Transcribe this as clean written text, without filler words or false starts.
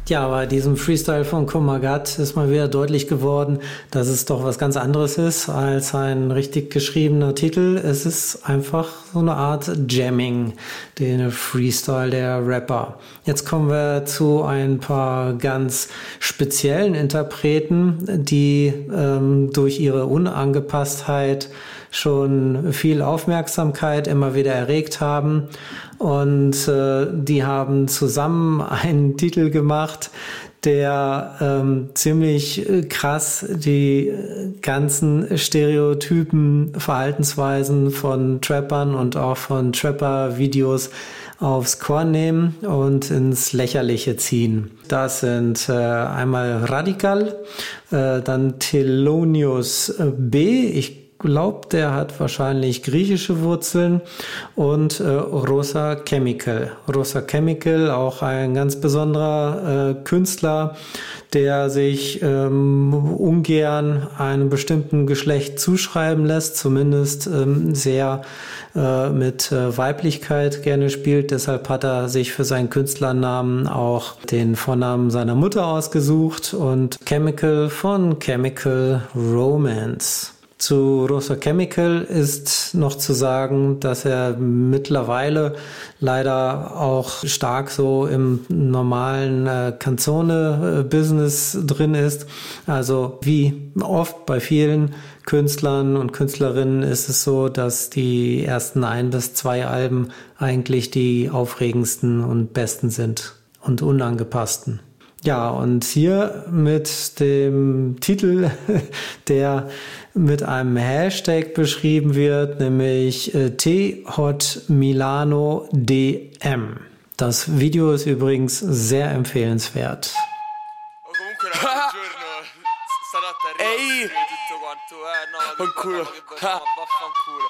Ja, bei diesem Freestyle von Kumagat ist mal wieder deutlich geworden, dass es doch was ganz anderes ist als ein richtig geschriebener Titel. Es ist einfach so eine Art Jamming, den Freestyle der Rapper. Jetzt kommen wir zu ein paar ganz speziellen Interpreten, die durch ihre Unangepasstheit schon viel Aufmerksamkeit immer wieder erregt haben. Und die haben zusammen einen Titel gemacht, der ziemlich krass die ganzen Stereotypen, Verhaltensweisen von Trappern und auch von Trapper-Videos aufs Korn nehmen und ins Lächerliche ziehen. Das sind einmal Radical, dann Thelonious B, ich glaube, der hat wahrscheinlich griechische Wurzeln, und Rosa Chemical. Rosa Chemical, auch ein ganz besonderer Künstler, der sich ungern einem bestimmten Geschlecht zuschreiben lässt, zumindest sehr mit Weiblichkeit gerne spielt. Deshalb hat er sich für seinen Künstlernamen auch den Vornamen seiner Mutter ausgesucht, und Chemical von Chemical Romance. Zu Rosa Chemical ist noch zu sagen, dass er mittlerweile leider auch stark so im normalen Canzone-Business drin ist. Also wie oft bei vielen Künstlern und Künstlerinnen ist es so, dass die ersten 1 bis 2 Alben eigentlich die aufregendsten und besten sind und unangepassten. Ja, und hier mit dem Titel, der mit einem Hashtag beschrieben wird, nämlich THotMilanoDM. Das Video ist übrigens sehr empfehlenswert. Ehi! Fanculo.